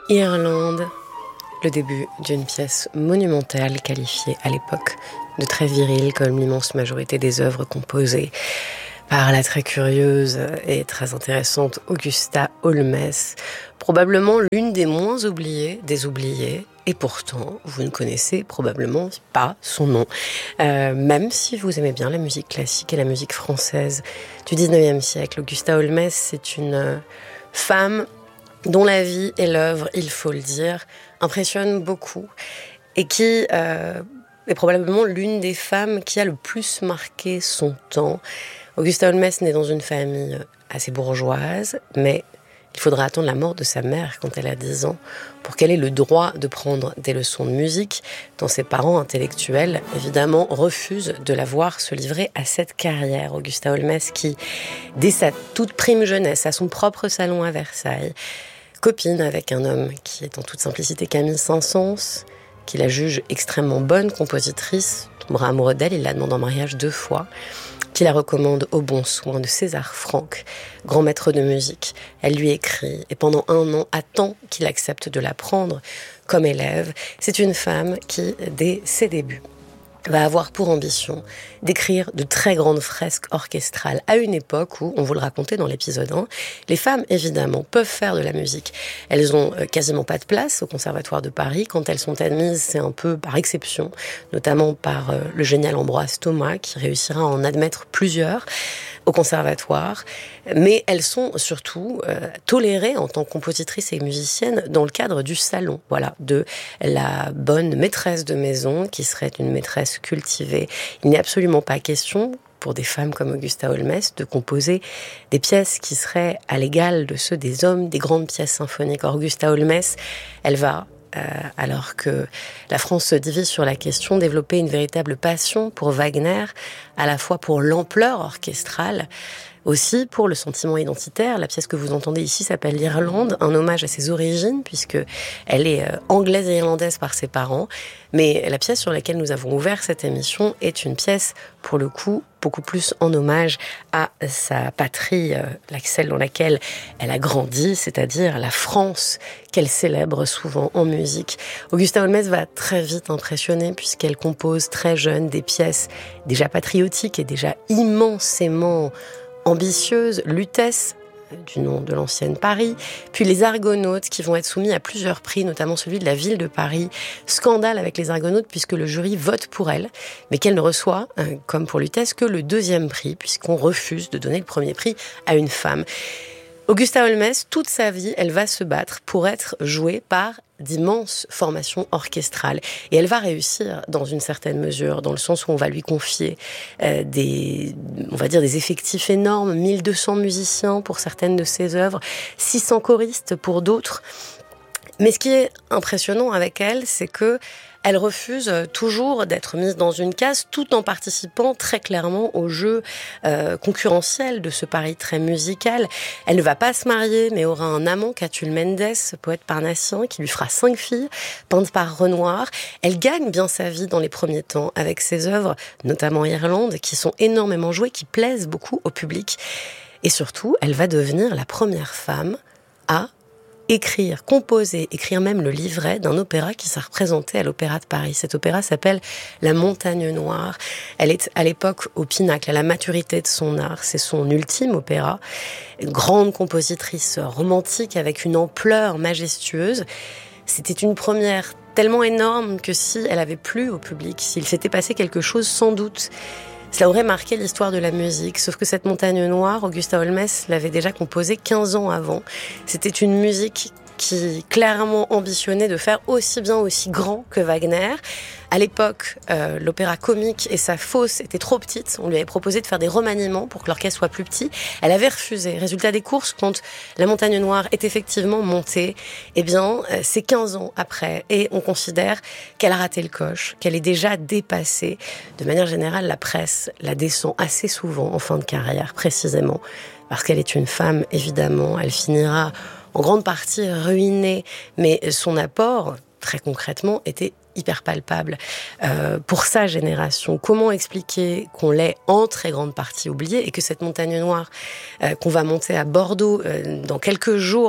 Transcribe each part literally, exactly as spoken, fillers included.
Irlande, le début d'une pièce monumentale qualifiée à l'époque de très virile comme l'immense majorité des œuvres composées par la très curieuse et très intéressante Augusta Holmes, probablement l'une des moins oubliées des oubliées, et pourtant vous ne connaissez probablement pas son nom, euh, même si vous aimez bien la musique classique et la musique française du dix-neuvième siècle. Augusta Holmes, c'est une femme dont la vie et l'œuvre, il faut le dire, impressionnent beaucoup et qui euh, est probablement l'une des femmes qui a le plus marqué son temps. Augusta Holmes naît dans une famille assez bourgeoise, mais il faudra attendre la mort de sa mère quand elle a dix ans pour qu'elle ait le droit de prendre des leçons de musique, dont ses parents intellectuels, évidemment, refusent de la voir se livrer à cette carrière. Augusta Holmes qui, dès sa toute prime jeunesse, a son propre salon à Versailles, copine avec un homme qui est en toute simplicité Camille Saint-Saëns, qui la juge extrêmement bonne compositrice, tombera amoureux d'elle, il la demande en mariage deux fois, qui la recommande au bon soin de César Franck, grand maître de musique. Elle lui écrit et pendant un an attend qu'il accepte de la prendre comme élève. C'est une femme qui, dès ses débuts, va avoir pour ambition d'écrire de très grandes fresques orchestrales à une époque où, on vous le racontait dans l'épisode un, les femmes, évidemment, peuvent faire de la musique. Elles ont quasiment pas de place au Conservatoire de Paris. Quand elles sont admises, c'est un peu par exception, notamment par le génial Ambroise Thomas, qui réussira à en admettre plusieurs au Conservatoire. Mais elles sont surtout euh, tolérées en tant que compositrices et musiciennes dans le cadre du salon, voilà, de la bonne maîtresse de maison, qui serait une maîtresse cultivée. Il n'est absolument pas question, pour des femmes comme Augusta Holmes, de composer des pièces qui seraient à l'égal de ceux des hommes, des grandes pièces symphoniques. Augusta Holmes, elle va, euh, alors que la France se divise sur la question, développer une véritable passion pour Wagner, à la fois pour l'ampleur orchestrale, aussi pour le sentiment identitaire. La pièce que vous entendez ici s'appelle l'Irlande, un hommage à ses origines, puisque elle est anglaise et irlandaise par ses parents. Mais la pièce sur laquelle nous avons ouvert cette émission est une pièce, pour le coup, beaucoup plus en hommage à sa patrie, celle dans laquelle elle a grandi, c'est-à-dire la France, qu'elle célèbre souvent en musique. Augusta Holmes va très vite impressionner, puisqu'elle compose très jeune des pièces déjà patriotiques et déjà immensément ambitieuse, Lutèce, du nom de l'ancienne Paris, puis les Argonautes qui vont être soumis à plusieurs prix, notamment celui de la ville de Paris. Scandale avec les Argonautes puisque le jury vote pour elle, mais qu'elle ne reçoit, comme pour Lutèce, que le deuxième prix, puisqu'on refuse de donner le premier prix à une femme. Augusta Holmes, toute sa vie, elle va se battre pour être jouée par d'immenses formations orchestrales. Et elle va réussir dans une certaine mesure, dans le sens où on va lui confier euh, des, on va dire des effectifs énormes, mille deux cents musiciens pour certaines de ses œuvres, six cents choristes pour d'autres. Mais ce qui est impressionnant avec elle, c'est que elle refuse toujours d'être mise dans une case, tout en participant très clairement au jeu euh, concurrentiel de ce Paris très musical. Elle ne va pas se marier, mais aura un amant, Catulle Mendes, poète parnassien, qui lui fera cinq filles, peintes par Renoir. Elle gagne bien sa vie dans les premiers temps avec ses œuvres, notamment Irlande, qui sont énormément jouées, qui plaisent beaucoup au public. Et surtout, elle va devenir la première femme à écrire, composer, écrire même le livret d'un opéra qui s'est représenté à l'Opéra de Paris. Cet opéra s'appelle La Montagne Noire. Elle est à l'époque au pinacle, à la maturité de son art. C'est son ultime opéra. Une grande compositrice romantique avec une ampleur majestueuse. C'était une première tellement énorme que si elle avait plu au public, s'il s'était passé quelque chose, sans doute, cela aurait marqué l'histoire de la musique, sauf que cette Montagne Noire, Augusta Holmes l'avait déjà composée quinze ans avant. C'était une musique qui clairement ambitionnait de faire aussi bien, aussi grand que Wagner. À l'époque, euh, l'opéra comique et sa fosse étaient trop petites. On lui avait proposé de faire des remaniements pour que l'orchestre soit plus petit. Elle avait refusé. Résultat des courses, quand La Montagne Noire est effectivement montée, eh bien, euh, c'est quinze ans après. Et on considère qu'elle a raté le coche, qu'elle est déjà dépassée. De manière générale, la presse la descend assez souvent en fin de carrière, précisément parce qu'elle est une femme, évidemment. Elle finira en grande partie ruinée, mais son apport, très concrètement, était hyper palpable euh, pour sa génération. Comment expliquer qu'on l'ait en très grande partie oublié et que cette Montagne Noire euh, qu'on va monter à Bordeaux euh, dans quelques jours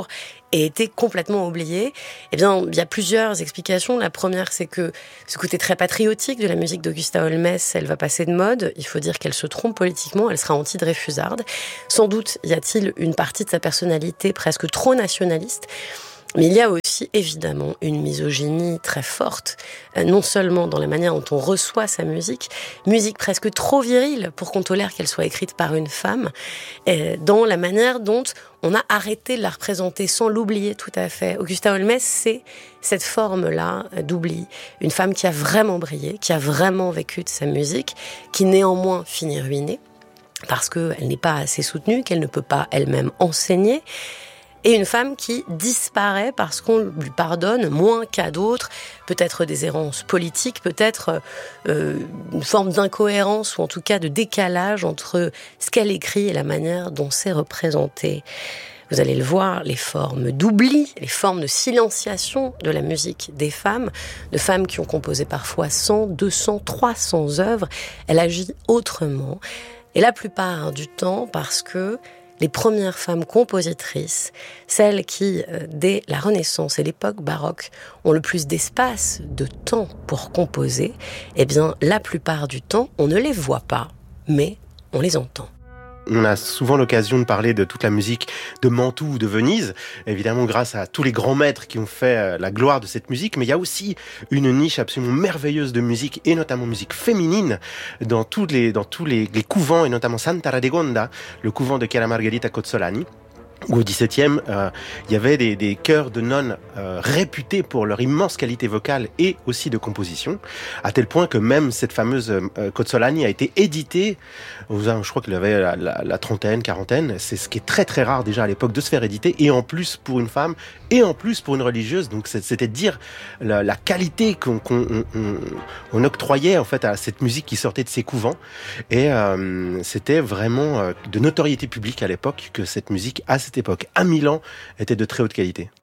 et était complètement oubliée. Eh bien, il y a plusieurs explications. La première, c'est que ce côté très patriotique de la musique d'Augusta Holmes, elle va passer de mode. Il faut dire qu'elle se trompe politiquement, elle sera anti-Dreyfusarde. Sans doute y a-t-il une partie de sa personnalité presque trop nationaliste. Mais il y a aussi, évidemment, une misogynie très forte, euh, non seulement dans la manière dont on reçoit sa musique, musique presque trop virile pour qu'on tolère qu'elle soit écrite par une femme, euh, dans la manière dont on a arrêté de la représenter sans l'oublier tout à fait. Augusta Holmes, c'est cette forme-là d'oubli. Une femme qui a vraiment brillé, qui a vraiment vécu de sa musique, qui néanmoins finit ruinée, parce qu'elle n'est pas assez soutenue, qu'elle ne peut pas elle-même enseigner, et une femme qui disparaît parce qu'on lui pardonne moins qu'à d'autres, peut-être des errances politiques, peut-être euh, une forme d'incohérence ou en tout cas de décalage entre ce qu'elle écrit et la manière dont c'est représenté. Vous allez le voir, les formes d'oubli, les formes de silenciation de la musique des femmes, de femmes qui ont composé parfois cent, deux cents, trois cents œuvres, elle agit autrement. Et la plupart du temps parce que les premières femmes compositrices, celles qui, dès la Renaissance et l'époque baroque, ont le plus d'espace, de temps pour composer, eh bien, la plupart du temps, on ne les voit pas, mais on les entend. On a souvent l'occasion de parler de toute la musique de Mantoue ou de Venise, évidemment grâce à tous les grands maîtres qui ont fait la gloire de cette musique, mais il y a aussi une niche absolument merveilleuse de musique, et notamment musique féminine, dans tous les, dans tous les, les couvents, et notamment Santa Radegonda, le couvent de Chiara Margherita Cozzolani, où au dix-septième, euh, il y avait des, des chœurs de nonnes euh, réputés pour leur immense qualité vocale et aussi de composition, à tel point que même cette fameuse euh, Cozzolani a été éditée, je crois qu'il avait la, la, la trentaine, quarantaine, c'est ce qui est très très rare déjà à l'époque de se faire éditer, et en plus pour une femme, et en plus pour une religieuse, donc c'était dire la, la qualité qu'on, qu'on on, on octroyait en fait à cette musique qui sortait de ces couvents, et euh, c'était vraiment euh, de notoriété publique à l'époque que cette musique, à cette époque, à Milan, était de très haute qualité.